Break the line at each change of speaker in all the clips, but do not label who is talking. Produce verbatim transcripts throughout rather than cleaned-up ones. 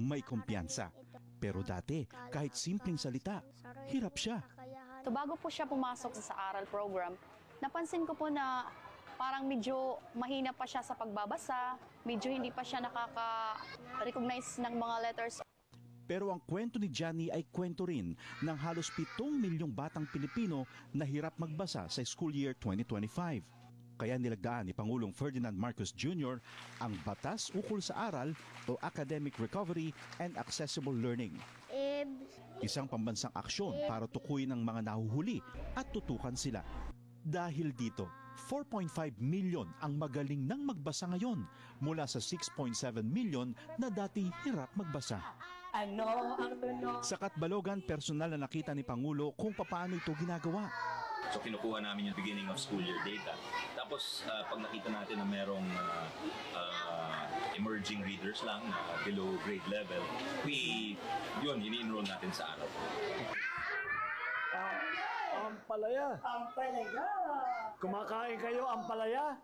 may kumpiyansa. Pero dati, kahit simpleng salita, hirap siya.
So bago po siya pumasok sa aral program, napansin ko po na parang medyo mahina pa siya sa pagbabasa, medyo hindi pa siya nakaka-recognize ng mga letters.
Pero ang kwento ni Johnny ay kwento rin ng halos pitong milyong batang Pilipino na hirap magbasa sa school year twenty twenty-five. Kaya nilagdaan ni Pangulong Ferdinand Marcos Junior ang Batas Ukol sa Aral o Academic Recovery and Accessible Learning. Isang pambansang aksyon para tukuyin ang mga nahuhuli at tutukan sila. Dahil dito, four point five million ang magaling nang magbasa ngayon mula sa six point seven million na dati hirap magbasa.
Ano ang tunog?
Sa Katbalogan, personal na nakita ni Pangulo kung paano ito ginagawa.
So kinukuha namin yung beginning of school year data. Tapos uh, pag nakita natin na merong uh, uh, emerging readers lang na below grade level, we, yun, ini-enroll natin sa araw.
Ang palaya.
Ang palaya.
Kumakain kayo ang palaya?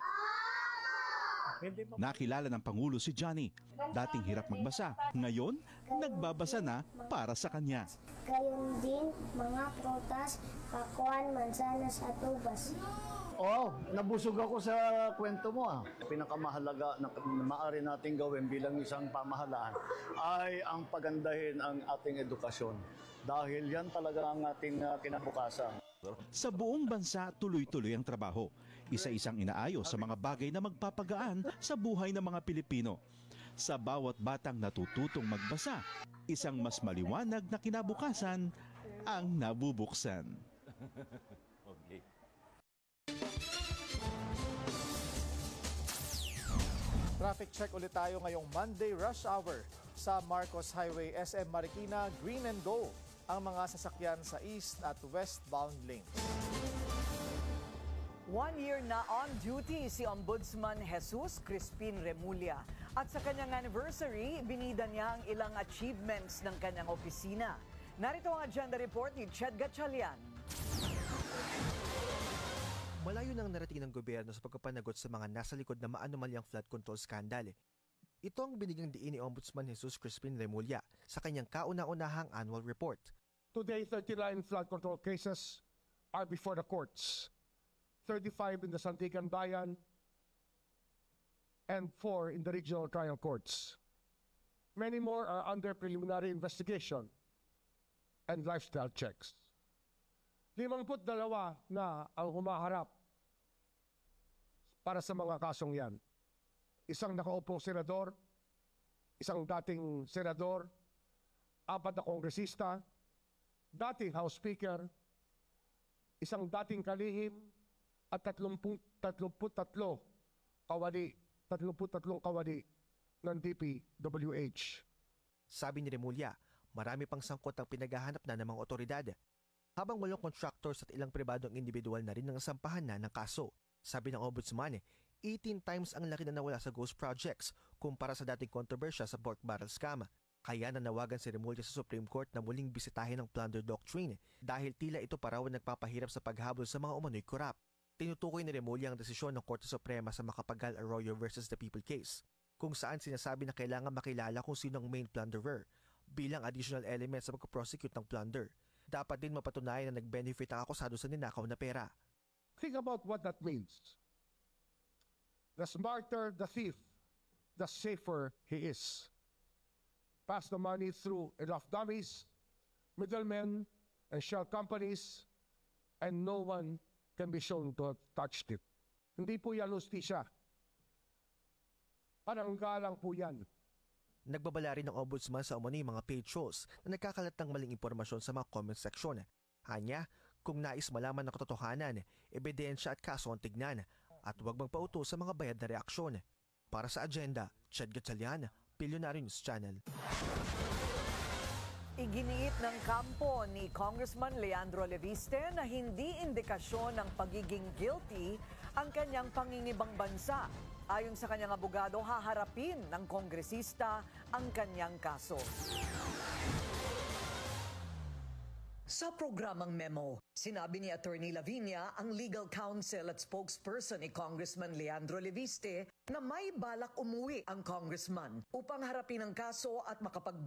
Nakilala ng Pangulo si Johnny. Dating hirap magbasa. Ngayon, nagbabasa na para sa kanya.
Gayon din, mga prutas, kakuan, mansanas at ubas.
Oo, nabusog ako sa kwento mo. Ah. Pinakamahalaga na maaari nating gawin bilang isang pamahalaan ay ang pagandahin ang ating edukasyon. Dahil yan talaga ang ating uh, kinabukasan.
Sa buong bansa, tuloy-tuloy ang trabaho. Isa-isang inaayos sa mga bagay na magpapagaan sa buhay ng mga Pilipino. Sa bawat batang natututong magbasa, isang mas maliwanag na kinabukasan ang nabubuksan.
Okay.
Traffic check ulit tayo ngayong Monday rush hour sa Marcos Highway, S M Marikina, Green and Go ang mga sasakyan sa east at westbound lanes.
One year na on duty si Ombudsman Jesus Crispin Remulla. At sa kanyang anniversary, binida niya ang ilang achievements ng kanyang opisina. Narito ang agenda report ni Ched Gatchalian.
Malayo nang narating ng gobyerno sa pagpapanagot sa mga nasa likod na maanumalyang flood control scandal. Ito ang binigyang diin ni Ombudsman Jesus Crispin Remulla sa kanyang kauna-unahang annual report.
Today, thirty-nine flood control cases are before the courts. thirty-five in the Santigan Bayan and four in the regional trial courts. Many more are under preliminary investigation and lifestyle checks. limangput dalawa na ang humaharap para sa mga kasong yan. Isang nakaupong senador, isang dating senador, apat na kongresista, dating House Speaker, isang dating kalihim, at tatlumput tatlo kawali, tatlumput tatlong kawali ng D P W H.
Sabi ni Remulla, marami pang sangkot ang pinaghahanap na ng mga otoridad. Habang walong contractors at ilang pribadong individual na rin ang sampahan na ng kaso. Sabi ng Ombudsman, eighteen times ang laki na nawala sa ghost projects kumpara sa dating kontrobersya sa pork barrel scam. Kaya nanawagan si Remulla sa Supreme Court na muling bisitahin ang plunder doctrine dahil tila ito paraw nagpapahirap sa paghabol sa mga umano'y korap. Tinutukoy ni Remulla ang desisyon ng Korte Suprema sa Macapagal Arroyo versus the People case, kung saan sinasabi na kailangan makilala kung sino ang main plunderer bilang additional element sa pagpaprosecute ng plunder. Dapat din mapatunayan na nag-benefit ang akusado sa ninakaw na pera.
Think about what that means. The smarter the thief, the safer he is. Pass the money through enough dummies, middlemen, and shell companies, and no one can be shown to have touched it. Hindi po yan hustisya. Pananggalang po yan.
Nagbabala rin ng Ombudsman sa umano'y mga paid trolls na nagkakalat ng maling impormasyon sa mga comment section. Hanya, kung nais malaman ng katotohanan, ebidensya at kaso ang tignan at huwag magpauto sa mga bayad na reaksyon. Para sa agenda, Ched Gatchalian, Billionaire News Channel.
Iginiit ng kampo ni Congressman Leandro Leviste na hindi indikasyon ng pagiging guilty ang kanyang pangingibang bansa. Ayon sa kanyang abogado, haharapin ng kongresista ang kanyang kaso. Sa programang Memo, sinabi ni Attorney Lavinia, ang legal counsel at spokesperson ni Congressman Leandro Leviste, na may balak umuwi ang congressman upang harapin ang kaso at makapag